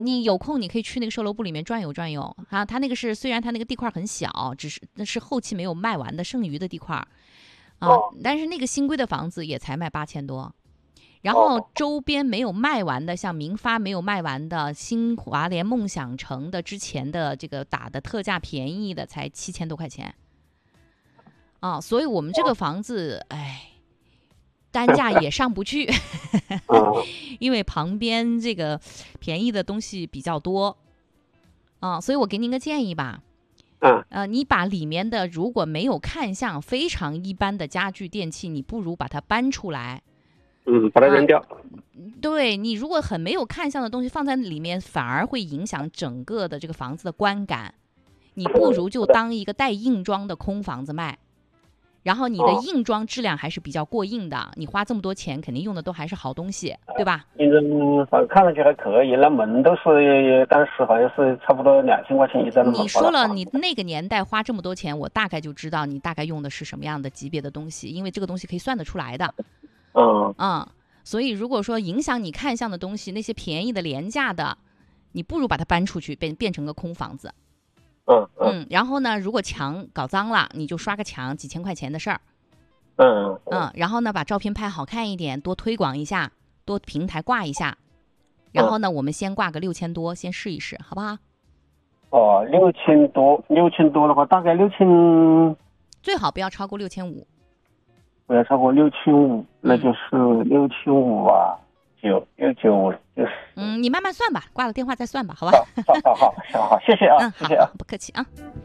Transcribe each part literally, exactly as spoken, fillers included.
你有空你可以去那个售楼部里面转悠转悠啊。它那个是虽然它那个地块很小，只是那是后期没有卖完的剩余的地块啊， 哦但是那个新规的房子也才卖八千多。然后周边没有卖完的，像民发没有卖完的，新华联梦想城的之前的这个打的特价便宜的才七千多块钱啊，所以我们这个房子，哎，单价也上不去，因为旁边这个便宜的东西比较多啊，所以我给您个建议吧。 嗯， 呃，你把里面的如果没有看相、非常一般的家具电器，你不如把它搬出来。 嗯，把它扔掉。啊、 对，你如果很没有看相的东西放在里面，反而会影响整个的这个房子的观感。你不如就当一个带硬装的空房子卖，然后你的硬装质量还是比较过硬的。你花这么多钱，肯定用的都还是好东西，对吧？ 硬装房看上去还可以，那门都是当时好像是差不多两千块钱一张的。 你说了，你那个年代花这么多钱，我大概就知道你大概用的是什么样的级别的东西，因为这个东西可以算得出来的。 嗯嗯，所以如果说影响你看相的东西，那些便宜的廉价的，你不如把它搬出去，变变成个空房子。 嗯嗯, 嗯，然后呢，如果墙搞脏了，你就刷个墙，几千块钱的事儿。 嗯嗯，然后呢，把照片拍好看一点，多推广一下，多平台挂一下。然后呢，我们先挂个六千多，先试一试，好不好？ 哦，六千多，六千多的话，大概六千， 最好不要超过六千五。 不要超过六千五，那就是六千五啊，九六九五就是。 嗯，你慢慢算吧，挂了电话再算吧，好吧？ 好，好，好，好，好，谢谢啊， 嗯， 谢谢啊， 不客气啊。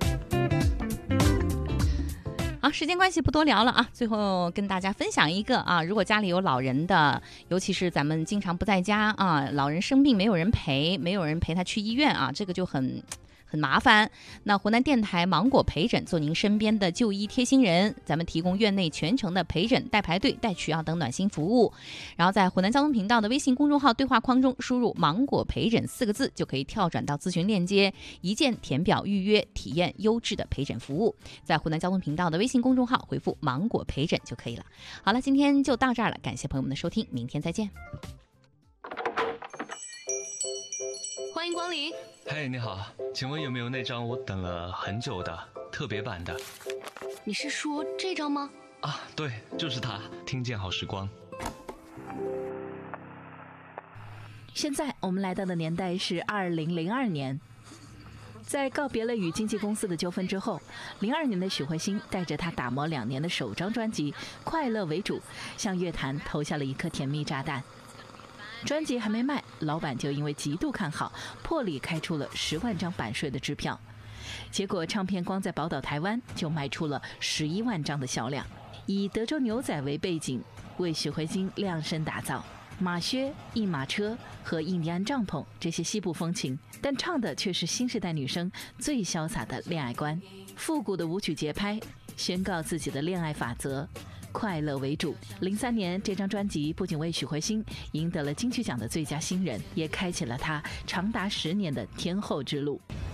好，时间关系不多聊了啊，最后跟大家分享一个啊，如果家里有老人的，尤其是咱们经常不在家啊，老人生病没有人陪，没有人陪他去医院啊，这个就很。很麻烦，那湖南电台芒果陪诊做您身边的就医贴心人，咱们提供院内全程的陪诊、代排队、代取药等暖心服务。然后在湖南交通频道的微信公众号对话框中输入芒果陪诊四个字，就可以跳转到咨询链接，一键填表预约，体验优质的陪诊服务。在湖南交通频道的微信公众号回复芒果陪诊就可以了。好了，今天就到这儿了，感谢朋友们的收听，明天再见。欢迎光临。 嘿，你好，请问有没有那张我等了很久的特别版的？ 你是说这张吗？ 啊，对，就是它，听见好时光。 现在我们来到的年代是二零零二年，在告别了与经纪公司的纠纷之后，零二年的许慧欣带着她打磨两年的首张专辑《快乐为主》，向乐坛投下了一颗甜蜜炸弹。专辑还没卖，老板就因为极度看好，破例开出了十万张版税的支票。结果唱片光在宝岛台湾就卖出了十一万张的销量。以德州牛仔为背景，为许慧欣量身打造马靴、印马车和印第安帐篷这些西部风情，但唱的却是新时代女生最潇洒的恋爱观。复古的舞曲节拍，宣告自己的恋爱法则。快乐为主。零三年这张专辑不仅为许慧欣赢得了金曲奖的最佳新人，也开启了她长达十年的天后之路。